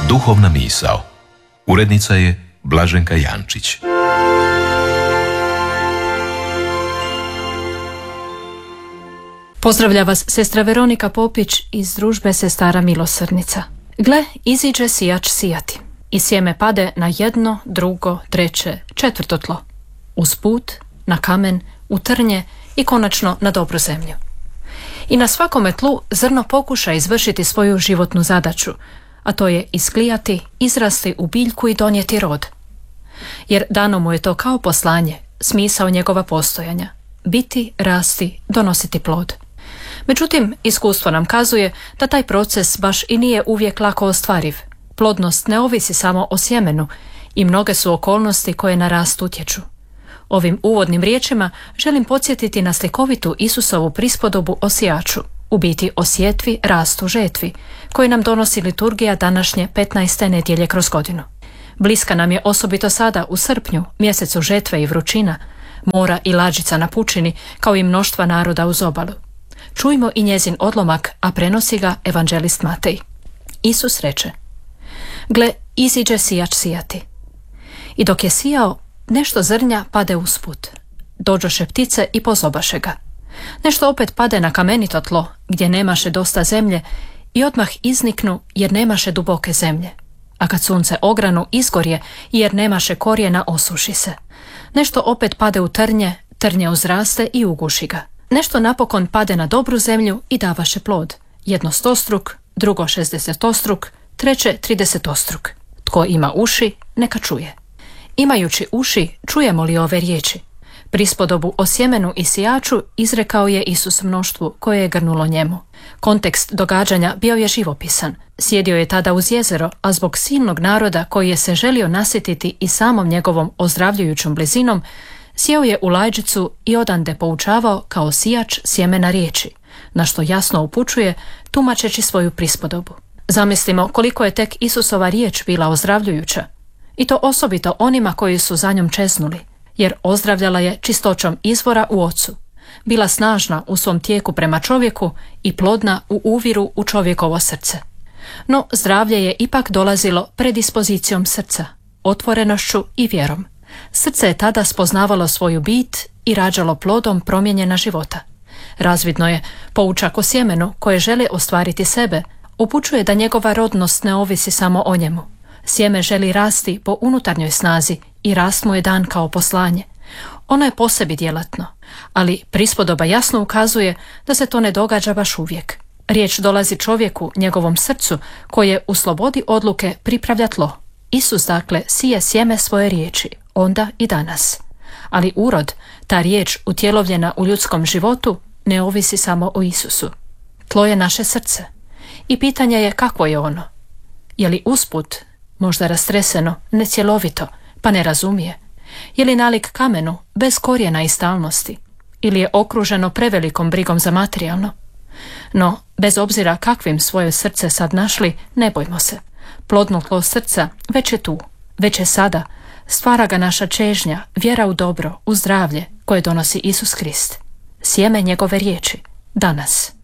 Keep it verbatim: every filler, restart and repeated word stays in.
Duhovna misao. Urednica je Blaženka Jančić. Pozdravlja vas sestra Veronika Popić iz družbe Sestara Milosrdnica. Gle, iziđe sijač sijati i sjeme pade na jedno, drugo, treće, četvrto tlo. Uz put, na kamen, u trnje i konačno na dobru zemlju. I na svakome tlu zrno pokuša izvršiti svoju životnu zadaću, a to je isklijati, izrasti u biljku i donijeti rod. Jer dano mu je to kao poslanje, smisao njegova postojanja. Biti, rasti, donositi plod. Međutim, iskustvo nam kazuje da taj proces baš i nije uvijek lako ostvariv. Plodnost ne ovisi samo o sjemenu i mnoge su okolnosti koje na rast utječu. Ovim uvodnim riječima želim podsjetiti na slikovitu Isusovu prispodobu o sijaču, u biti o sjetvi, rastu, žetvi, koje nam donosi liturgija današnje petnaeste nedjelje kroz godinu. Bliska nam je osobito sada u srpnju, mjesecu žetve i vrućina, mora i lađica na pučini, kao i mnoštva naroda uz obalu. Čujmo i njezin odlomak, a prenosi ga evanđelist Matej. Isus reče: Gle, iziđe sijač sijati. I dok je sijao, nešto zrnja pade usput. Dođoše ptice i pozobaše ga. Nešto opet pade na kamenito tlo, gdje nemaše dosta zemlje, i odmah izniknu jer nemaše duboke zemlje. A kad sunce ogranu, izgorje, jer nemaše korijena, osuši se. Nešto opet pade u trnje, trnje uzraste i uguši ga. Nešto napokon pade na dobru zemlju i davaše plod. Jedno stostruk, drugo šezdesetostruk, treće tridesetostruk. Tko ima uši, neka čuje. Imajući uši, čujemo li ove riječi? Prispodobu o sjemenu i sijaču izrekao je Isus mnoštvu koje je grnulo njemu. Kontekst događanja bio je živopisan. Sjedio je tada uz jezero, a zbog silnog naroda koji je se želio nasjetiti i samom njegovom ozdravljujućom blizinom, sjeo je u lađicu i odande poučavao kao sijač sjemena riječi, na što jasno upućuje tumačeći svoju prispodobu. Zamislimo koliko je tek Isusova riječ bila ozdravljujuća, i to osobito onima koji su za njom čeznuli, jer ozdravljala je čistoćom izvora u Ocu. Bila snažna u svom tijeku prema čovjeku i plodna u uviru u čovjekovo srce. No zdravlje je ipak dolazilo predispozicijom srca, otvorenošću i vjerom. Srce je tada spoznavalo svoju bit i rađalo plodom promijenjena života. Razvidno je, poučak o sjemenu koje želi ostvariti sebe, upućuje da njegova rodnost ne ovisi samo o njemu. Sjeme želi rasti po unutarnjoj snazi i rast mu je dan kao poslanje. Ono je po sebi djelatno, ali prispodoba jasno ukazuje da se to ne događa baš uvijek. Riječ dolazi čovjeku, njegovom srcu, koje u slobodi odluke pripravlja tlo. Isus dakle sije sjeme svoje riječi, onda i danas. Ali urod, ta riječ utjelovljena u ljudskom životu, ne ovisi samo o Isusu. Tlo je naše srce. I pitanje je kakvo je ono. Je li usput, možda rastreseno, necjelovito, pa ne razumije? Je li nalik kamenu, bez korijena i stalnosti? Ili je okruženo prevelikom brigom za materijalno? No, bez obzira kakvim svoje srce sad našli, ne bojmo se. Plodno tlo srca već je tu, već je sada. Stvara ga naša čežnja, vjera u dobro, u zdravlje koje donosi Isus Krist. Sjeme njegove riječi, danas.